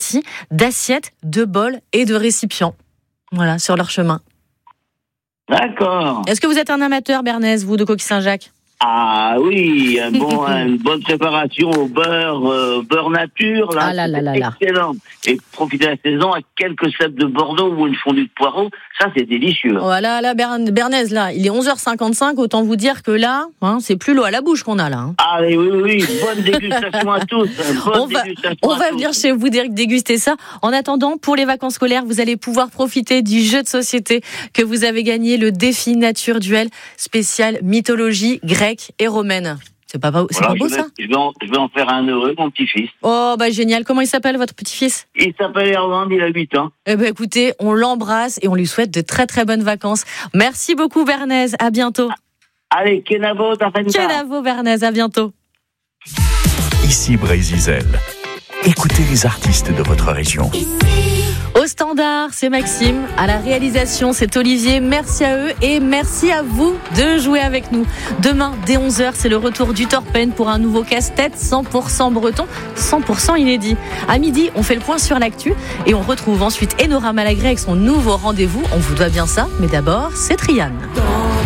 garantie d'assiettes, de bols et de récipients. Voilà, sur leur chemin. D'accord. Est-ce que vous êtes un amateur, Bernays, vous, de coquilles Saint-Jacques ? Ah oui, une bonne préparation au beurre nature, là, excellent. Et profiter de la saison à quelques cèpes de Bordeaux ou une fondue de poireaux, ça c'est délicieux. Voilà, là, Bernays, là, il est 11h55, autant vous dire que là, c'est plus l'eau à la bouche qu'on a là. Ah oui, bonne dégustation à tous. On va venir chez vous déguster ça. En attendant, pour les vacances scolaires, vous allez pouvoir profiter du jeu de société que vous avez gagné, le défi nature duel spécial mythologie grecque et romaine. C'est pas beau ça ? Je vais en faire un heureux, mon petit-fils. Oh, génial. Comment il s'appelle, votre petit-fils ? Il s'appelle Erwan, il a 8 ans. Écoutez, on l'embrasse et on lui souhaite de très très bonnes vacances. Merci beaucoup, Bernays. À bientôt. Allez, Kenavo, Kenavo, Bernays, à bientôt. Ici Brésil. Écoutez les artistes de votre région. Au standard, c'est Maxime. À la réalisation, c'est Olivier. Merci à eux et merci à vous de jouer avec nous. Demain, dès 11h, c'est le retour du Torpen pour un nouveau casse-tête 100% breton, 100% inédit. À midi, on fait le point sur l'actu et on retrouve ensuite Enora Malagré avec son nouveau rendez-vous. On vous doit bien ça, mais d'abord, c'est Triane.